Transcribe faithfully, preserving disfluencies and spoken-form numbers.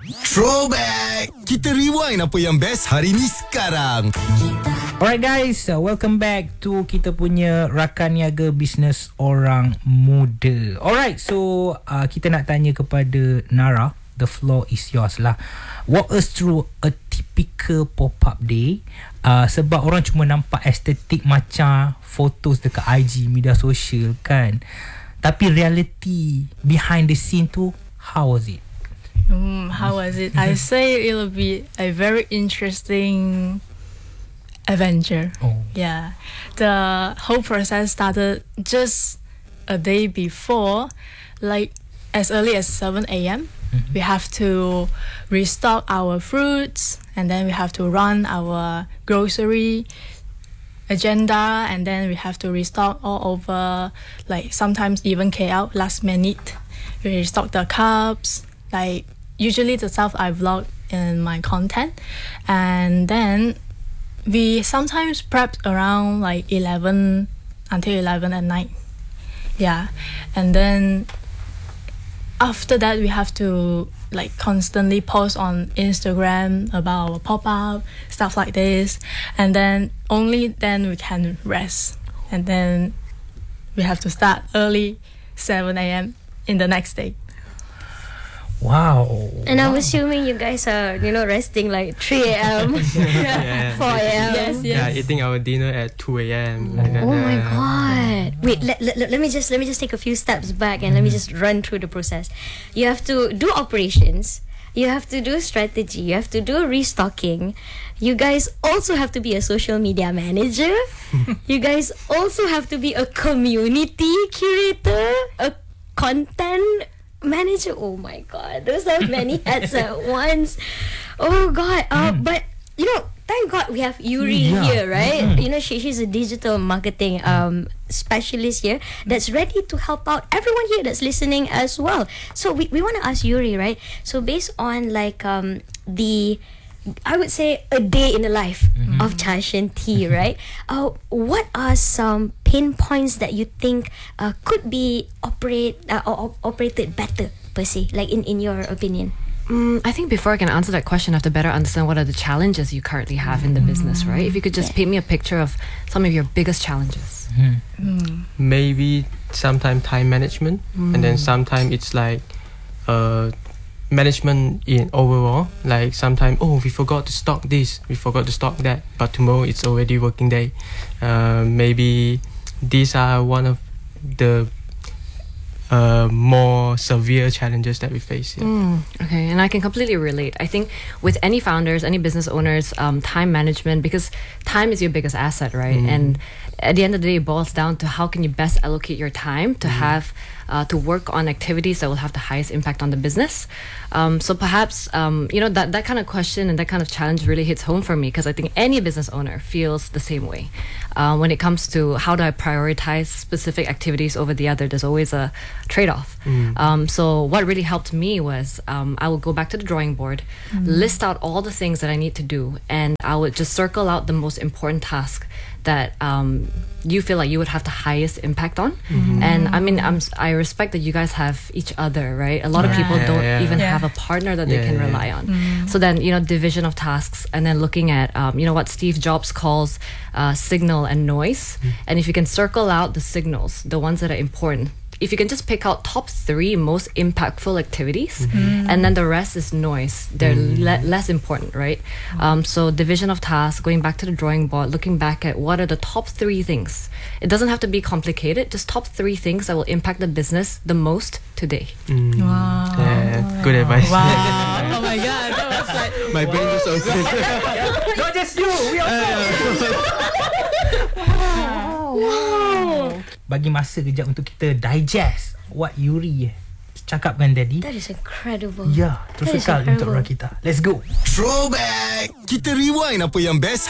Throwback. Kita rewind apa yang best hari ni sekarang. Alright guys, uh, welcome back to kita punya Rakan Niaga Bisnes Orang Muda. Alright, so uh, kita nak tanya kepada Nara. The floor is yours lah. Walk us through a typical pop-up day. Uh, sebab orang cuma nampak estetik macam fotos dekat I G, media sosial kan. Tapi reality behind the scene tu, how was it? Mm, how was it? I say it'll be a very interesting adventure. Oh. Yeah. The whole process started just a day before, like as early as seven a.m. Mm-hmm. We have to restock our fruits, and then we have to run our grocery agenda, and then we have to restock all over, like sometimes even K L last minute. We restock the cups, like usually the stuff I vlog in my content, and then we sometimes prep around like eleven until eleven at night. Yeah. And then after that we have to like constantly post on Instagram about our pop-up, stuff like this, and then only then we can rest, and then we have to start early seven a.m. in the next day. Wow. And wow. I'm assuming you guys are, you know, resting like three a.m. Yeah. four a.m. Yes, yes. Yeah, eating our dinner at two a.m. Like that. Oh my Yeah. god! Wait, let, let, let me just let me just take a few steps back and let me just run through the process. You have to do operations. You have to do strategy. You have to do restocking. You guys also have to be a social media manager. You guys also have to be a community curator, a content manager. Oh my god, those are many hats at once. Oh god. Uh, but you know, thank God we have Yuri Yeah. here, right? Mm. You know, she, she's a digital marketing um specialist here that's ready to help out everyone here that's listening as well. So we, we want to ask Yuri, right? So based on like um the I would say a day in the life mm-hmm. of Chashin Tea, right? Uh, what are some pinpoints that you think uh, could be operate uh, or, or operated better per se, like in, in your opinion? Mm, I think before I can answer that question, I have to better understand what are the challenges you currently have in the business, right? If you could just Yeah. paint me a picture of some of your biggest challenges. Hmm. Maybe sometimes time management, and then sometimes it's like uh, management in overall. Like sometimes, oh, we forgot to stock this, we forgot to stock that, but tomorrow it's already working day. Uh, maybe these are one of the uh, more severe challenges that we face. Yeah. Mm, okay, and I can completely relate. I think with any founders, any business owners, um, time management, because time is your biggest asset, right? Mm. And at the end of the day, it boils down to how can you best allocate your time to have uh, to work on activities that will have the highest impact on the business. Um, so perhaps um, you know that that kind of question and that kind of challenge really hits home for me, because I think any business owner feels the same way. Uh, when it comes to how do I prioritize specific activities over the other, there's always a trade-off. Mm. Um, so what really helped me was um, I would go back to the drawing board, list out all the things that I need to do, and I would just circle out the most important task that um, you feel like you would have the highest impact on. And I mean, I'm, I respect that you guys have each other, right? A lot of people Yeah, don't yeah. even Yeah. have a partner that they Yeah, can yeah, rely yeah. on. So then, you know, division of tasks, and then looking at, um, you know, what Steve Jobs calls uh, signal and noise. And if you can circle out the signals, the ones that are important, if you can just pick out top three most impactful activities, and then the rest is noise, they're le- less important, right? Um, so division of tasks, going back to the drawing board, looking back at what are the top three things. It doesn't have to be complicated, just top three things that will impact the business the most today. Mm. Wow. Yeah, good advice. Wow. Oh my god, that was like My brain just opened. Not just you, we also. Wow. Bagi masa kejap untuk kita digest what Yuri cakapkan tadi. That is incredible. Ya, terus That is kekal untuk incredible. orang kita. Let's go. Throwback. Kita rewind apa yang best